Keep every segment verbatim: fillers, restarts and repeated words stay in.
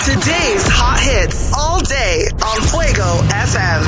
Today's hot hits all day on Fuego F M.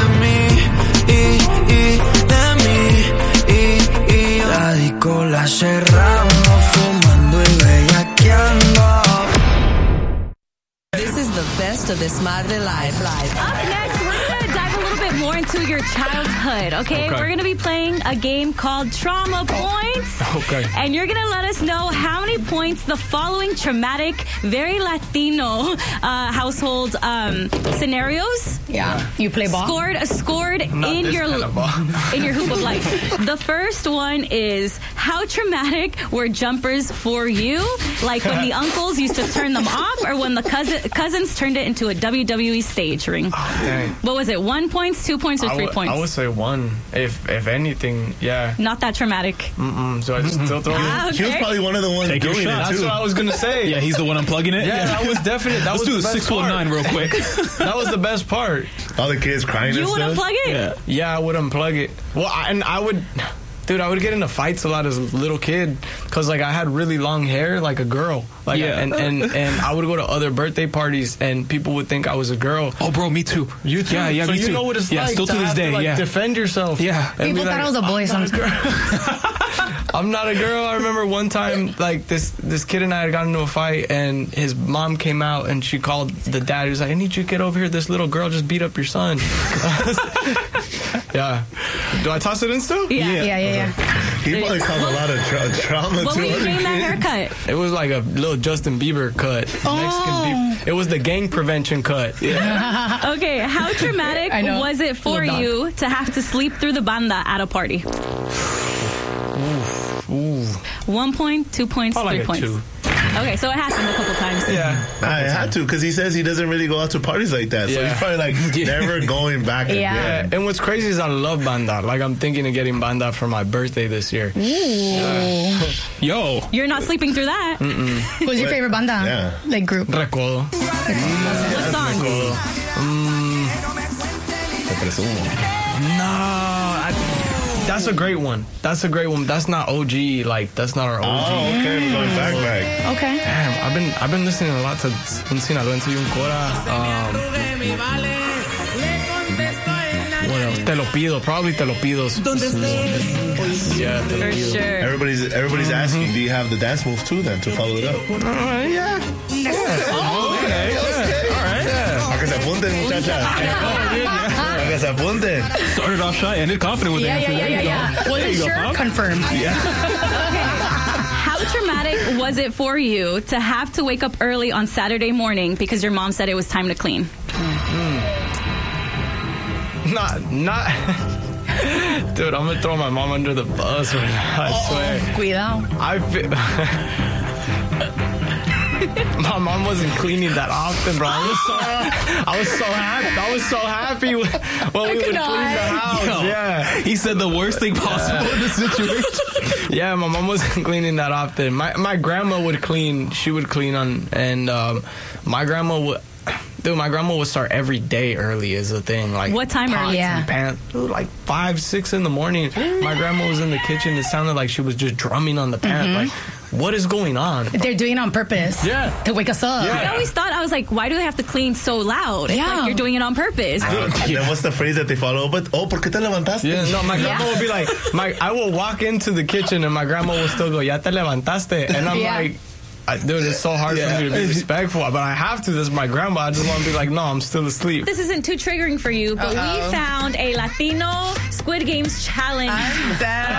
La disco la cerramos, fumando y bellaqueando. This is the best of This Madre Live. Live. Up next, we're going to dive a little bit more into your childhood, okay? okay. We're going to be playing a game called Trauma Points. Okay. And you're going to let us know how many points the following traumatic, very Latino uh, household um, scenarios. Yeah. You play ball? Scored, uh, scored in your kind of in your hoop of life. The first one is, how traumatic were jumpers for you? Like when the uncles used to turn them off, or when the cousin, cousins turned it into a W W E stage ring. Oh, dang. What was it? One points, two points, or three I w- points? I would say one. If if anything, yeah. Not that traumatic. Mm-mm. So I just still throw Ah, it. okay. He was probably one of the ones Take your doing shot. it That's too. what I was gonna say. Yeah, he's the one unplugging it. Yeah, that was definite. That Let's was do the the best six one nine part. real quick. That was the best part. All the kids crying You and would stuff. unplug it? Yeah. Yeah, I would unplug it. Well, I, and I would, dude, I would get into fights a lot as a little kid because, like, I had really long hair, like a girl. Like, Yeah. and, and and I would go to other birthday parties, and people would think I was a girl. Oh, bro, me too. You too? Yeah, yeah, so me you too. know what it's yeah, like still to, to this have day. to, like, yeah, defend yourself. Yeah. And People be thought like, I was a boy I'm not sometimes. I'm not a girl. I remember one time, like, this this kid and I had gotten into a fight, and his mom came out, and she called the dad. He was like, I need you to get over here. This little girl just beat up your son. Yeah. Do I toss it in still? Yeah. Yeah, yeah, yeah. He probably caused a lot of tra- trauma What to were you other doing that kids. haircut? It was like a little Justin Bieber cut. Oh. Mexican Bieber. It was the gang prevention cut. Yeah. Okay, how traumatic I know. was it for Little dog. you to have to sleep through the banda at a party? Ooh. One point, two points, Probably three like a points. two. Okay, so it happened a couple times. Yeah. I had to because he says he doesn't really go out to parties like that. So Yeah. he's probably like never going back Yeah. Yeah, again. and what's crazy is I love banda. Like, I'm thinking of getting banda for my birthday this year. Yo. You're not sleeping through that. Who's your favorite banda? Yeah. Like group? Recodo. What song? Te presumo. No, I, that's a great one. That's a great one. That's not O G. Like, that's not our O G. Oh, okay. We're going back, back. Okay. Damn, I've been I've been listening a lot to Un Sinaloense y Un Cora. Um, what else? Te lo pido. Probably Te lo pido. Yeah, Te lo For pido. sure. Everybody's everybody's asking, do you have the dance moves too then to follow it up? Uh, yeah. Oh, okay. Okay. All right. Para que se apunten, muchachas. Para que se apunten. Started off shy, ended confident with Yeah, the yeah, answer. yeah, There yeah, you yeah. go. Was There it you go, sure? Pop. Confirmed. How traumatic was it for you to have to wake up early on Saturday morning because your mom said it was time to clean? Not not. Dude, I'm gonna throw my mom under the bus right now. I swear. Cuidado. I feel. My mom wasn't cleaning that often, bro. I was so, I was so happy. I was so happy when, when we would clean the house. Yo, Yeah, He said the worst thing possible in this situation. yeah. My mom wasn't cleaning that often. My my grandma would clean. She would clean on, and um, my grandma would. Dude, my grandma would start every day early is the thing. Like, What time pots early? Yeah. and pans. Dude, like five, six in the morning. My grandma was in the kitchen. It sounded like she was just drumming on the pan. Like, what is going on? They're doing it on purpose. Yeah. To wake us up. Yeah. I always thought, I was like, why do they have to clean so loud? It's Yeah. like you're doing it on purpose. And then what's the phrase that they follow up with? Oh, ¿por qué te levantaste? Yeah, no, my grandma Yeah. would be like, my I will walk into the kitchen and my grandma will still go, ya te levantaste. And I'm Yeah. like, I, dude, it's so hard Yeah. for me to be respectful, but I have to. This is my grandma. I just want to be like, no, I'm still asleep. This isn't too triggering for you, but we found a Latino Squid Games challenge. Oh my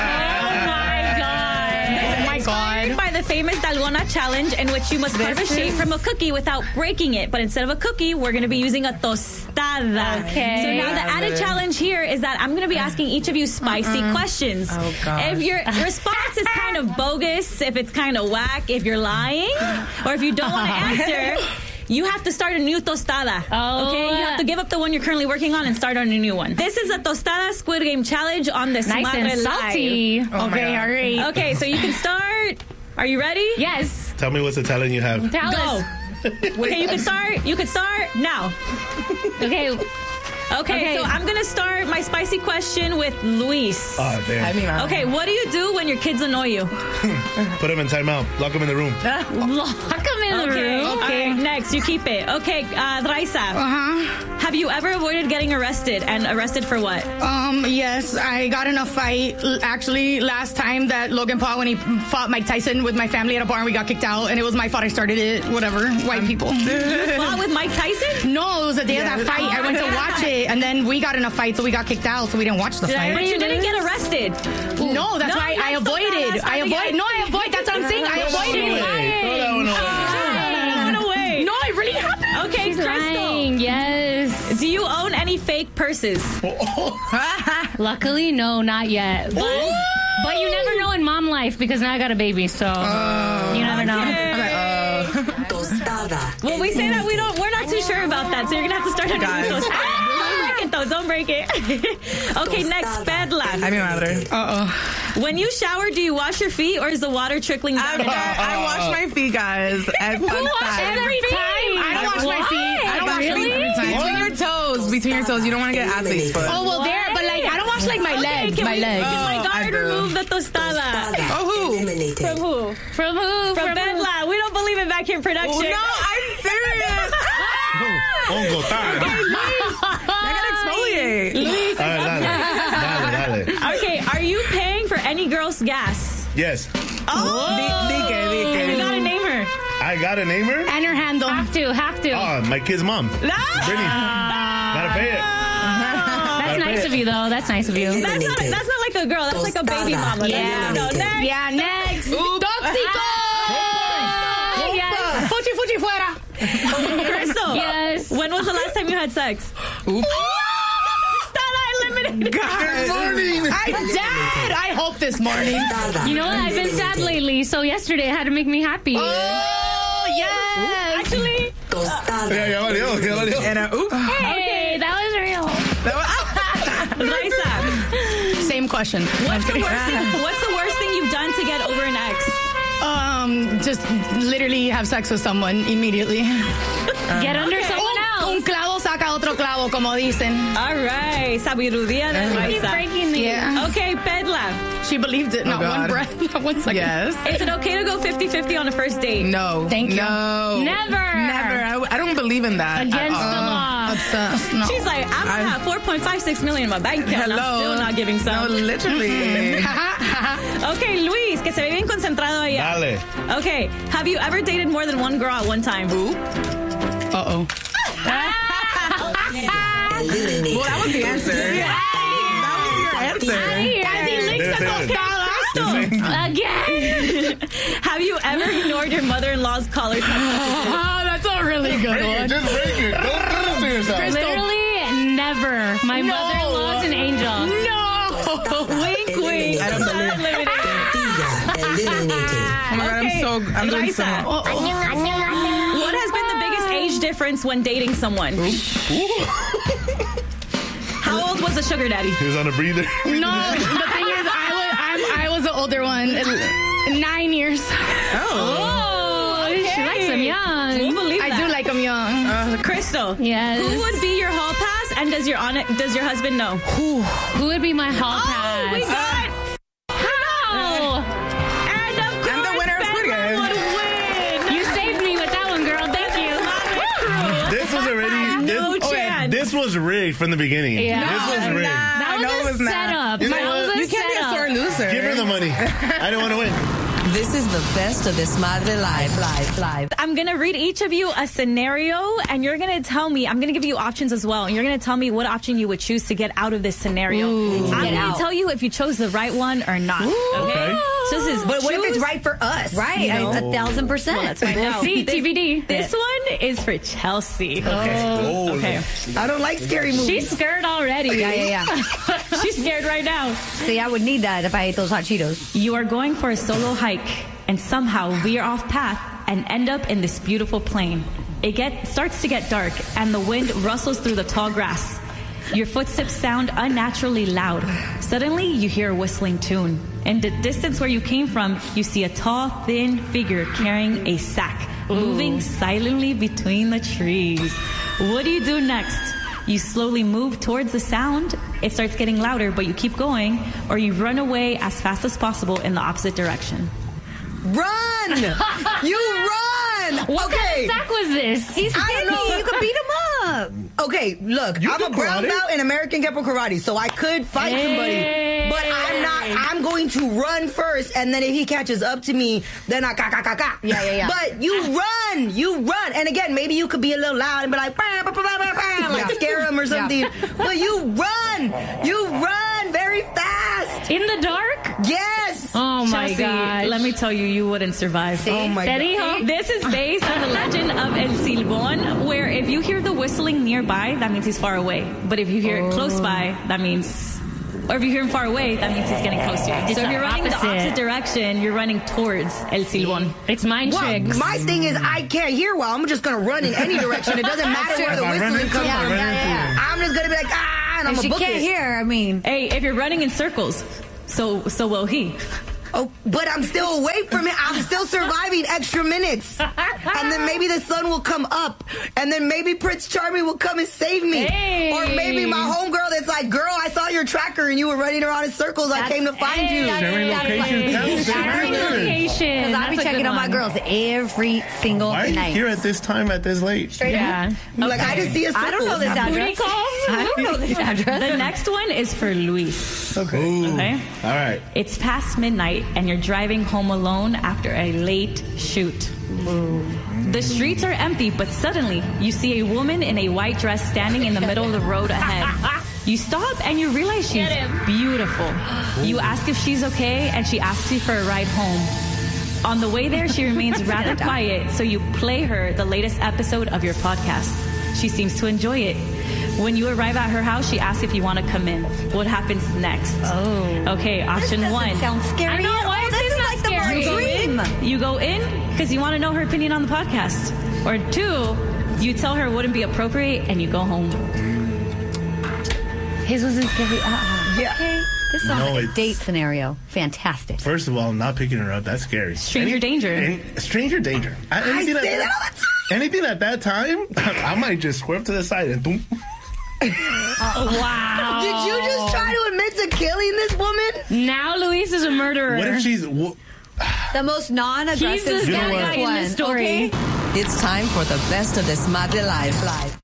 god! Oh my God. By the famous Dalgona challenge, in which you must carve a shape from a cookie without breaking it. But instead of a cookie, we're going to be using a tostada. Okay. So now the added challenge here is that I'm going to be asking each of you spicy questions. Oh, God. If your response is kind of bogus, if it's kind of whack, if you're lying, or if you don't want to answer, you have to start a new tostada. Oh. Okay? You have to give up the one you're currently working on and start on a new one. This is a tostada Squid Game challenge on this Nice and salty. Live. Okay, all right. Okay, so you can start. Are you ready? Yes. Tell me what's the talent you have. Tell Go. us. Okay, you can start. You can start now. Okay. Okay, Okay. so I'm gonna start my spicy question with Luis. Oh, damn. I mean, uh, Okay, what do you do when your kids annoy you? Put him in timeout. Lock him in the room. lock him in the Okay, room. all right, next. Next, you keep it. Okay, uh, Raisa. Uh-huh. Have you ever avoided getting arrested? And arrested for what? Um, yes, I got in a fight l- actually last time that Logan Paul, when he fought Mike Tyson with my family at a bar, and we got kicked out, and it was my fault. I started it. Whatever, white people. Fought with Mike Tyson? No, it was the day Yeah. of that fight. I went to watch it, and then we got in a fight, so we got kicked out, so we didn't watch the fight. But you didn't get arrested. No, that's No, why I that's the avoided. last I time avoid. you- No, I avoid. That's what I'm saying. I She's avoided. lying. Throw that one away. Run away. No, it really happened. Okay, She's Crystal. lying. Yes. Do you own any fake purses? Luckily, no, not yet. But, but you never know in mom life because now I got a baby, so you never know. Well, we say that we don't. We're not too sure about that, so you're gonna have to start on Guys. those. Don't break it though. Don't break it. Okay, next, Pedla. Ay, mi madre. Uh-oh. When you shower, do you wash your feet or is the water trickling down? I've got, I wash my feet, guys. And fun fact. Every time. I don't wash my Why? feet. I don't wash my feet every time. Between your toes. Between your toes. You don't want to get athlete's foot. Oh, well, there, but like, I don't wash like my Okay, legs. can My we, legs. Can my Oh, I guard do. remove the tostada? Oh, who? From who? From who? From who? Bedla. We don't believe in vacuum production. Oh, no, I'm serious. Hongo, tal. I gotta exfoliate. Luis, A ver, dale. Dale, dale. okay, are you paying for any girl's gas? Yes. Oh, Di- di que, di que. and you gotta name her. I got a name her? And her handle. Have to, have to. Oh, my kid's mom. Brittany. Gotta pay it. That's nice of you, though. That's nice of you. That's not, that's not like a girl. That's like a baby mama. Yeah. No, next. Yeah, next. Tóxico. Yes. Fuchi, fuchi, fuera. Crystal. Yes. When was the last time you had sex? Oops. Stella eliminated. Guys. Morning. I did. I hope this morning. You know what? I've been sad lately, so yesterday it had to make me happy. Oh, yes. Actually, Ya, ya valió, ya valió. And a, ooh. Hey, that was real. Raisa, Same question. what's the worst thing? What's the worst thing you've done to get over an ex? Um, just literally have sex with someone immediately. Get under someone Un else. clavo saca otro clavo, como dicen. All right, sabiduría de Keep Raisa. breaking me. Yeah. Okay, Pedla. She believed it. Not God. one breath. Not one second. Yes. Is it okay to go fifty-fifty on a first date? No. Thank you. No. Never. Never. I, I don't believe in that. Against at the all. law. Obsessed. No. She's like, I'm gonna I- have four point five six million in my bank account. Hello. I'm still not giving No, some. literally. Okay, Luis, que se ve bien concentrado allá. Dale. Okay, have you ever dated more than one girl at one time? Uh-oh. Well, that was the answer. That was your answer. Debe ser. Again. Have you ever ignored your mother-in-law's caller text messages? Oh, that's a really good Break it, one. just break it. Don't do it to yourself. Literally never. My No. mother-in-law's an angel. No. Wink, wink. I don't believe Eliminated. Oh my God, I'm Okay, so, I'm doing so Raisa. much. What has been the biggest age difference when dating someone? How old was the sugar daddy? He was on a breather. No, the thing is, I was, I'm, I was the older one. Nine years. Oh, she likes them We'll young. believe I that. do like them young. Crystal. Yes. Who would be your hall pass, and does your on does your husband know? Who would be my hall Oh, pass? we got. How? And of course, And the winner is Squid Pedro Game. would win. You saved me with that one, girl. Thank you. This was already. This, No chance. this was rigged from the beginning. Yeah. This was rigged. That no, it was was a not. setup. You know That what? was a You can't be a setup. sore loser. Give her the money. I didn't want to win. This is the best of Desmadre Live, live, live. I'm going to read each of you a scenario, and you're going to tell me, I'm going to give you options as well, and you're going to tell me what option you would choose to get out of this scenario. I'm Get going out. to tell you if you chose the right one or not. Okay? So this is But what if choose- it's right for us? Right, No. a, a thousand percent. Well, let's find We'll out. see. This- T B D. This one is for Chelsea. Oh, Okay. I don't like scary movies. She's scared already. Yeah, yeah, yeah. She's scared right now. See, I would need that if I ate those hot Cheetos. You are going for a solo hike and somehow veer off path and end up in this beautiful plain. It get, starts to get dark and the wind rustles through the tall grass. Your footsteps sound unnaturally loud. Suddenly, you hear a whistling tune. In the distance where you came from, you see a tall, thin figure carrying a sack, moving silently between the trees. What do you do next? You slowly move towards the sound. It starts getting louder, but you keep going, or you run away as fast as possible in the opposite direction. Run! You run! Listen, What okay. kind of sack was this? He's I skinny. don't know. You can beat him up. Okay, look, You I'm do a brown karate? belt in American Kempo Karate, so I could fight Hey. somebody. But I'm not, I'm going to run first, and then if he catches up to me, then I ka ka ka ka. Yeah, yeah, yeah. But you run, you run. And again, maybe you could be a little loud and be like, bah, bah, bah, bah, bah, bah, like Yeah. scare him or something. But you run, you run very fast. In the dark? Yes. Oh my Chelsea, god. let me tell you, you wouldn't survive. Oh my Te God. dijo. This is based on the legend of El Silbón, where if you hear the whistling nearby, that means he's far away. But if you hear it close by, that means, or if you hear him far away, that means he's getting close to you. It's so if the you're running the opposite. opposite direction, you're running towards El Silbón. It's mind Well, tricks. my thing is I can't hear well. I'm just going to run in any direction. It doesn't matter where the If I run whistling into comes him, I from. run into him. I'm just going to be like, ah, and I'm If going she to book can't it. hear, I mean, Hey, if you're running in circles, so so will he. Oh, but I'm still away from it. I'm still surviving extra minutes. And then maybe the sun will come up. And then maybe Prince Charming will come and save me. Hey. Or maybe my homegirl that's like, girl, I saw your tracker and you were running around in circles. I came to find you. Sharing location counts. Sharing location. because I'll be That's a checking good on my one. girls every single Why are you night. here at this time at this late? Straight Yeah. up. Like, I just see a circle. I don't know this Booty address. calls? I don't know this address. The next one is for Luis. Okay. Okay? All right. It's past midnight and you're driving home alone after a late shoot. The streets are empty, but suddenly you see a woman in a white dress standing in the middle of the road ahead. You stop and you realize she's Get him. beautiful. You ask if she's okay and she asks you for a ride home. On the way there, she remains rather quiet, so you play her the latest episode of your podcast. She seems to enjoy it. When you arrive at her house, she asks if you want to come in. What happens next? Oh. Okay, This option doesn't one. sound scary. I know, at why all. is This this is not like the scary? my You go dream. in, you go in because you want to know her opinion on the podcast. Or two, you tell her it wouldn't be appropriate and you go home. His wasn't scary. Uh-uh. Yeah. Okay. This sounds No, like a it's- date scenario. Fantastic. First of all, not picking her up, that's scary. Stranger danger. any- stranger danger. I, I anything, say at that all the time. anything at that time, I might just swerve to the side and boom. Wow. Did you just try to admit to killing this woman? Now Luis is a murderer. What if she's... wh- The most non-aggressive He's the You know scary what? guy in one. the story. Okay? It's time for the best of this Madre Live. Live.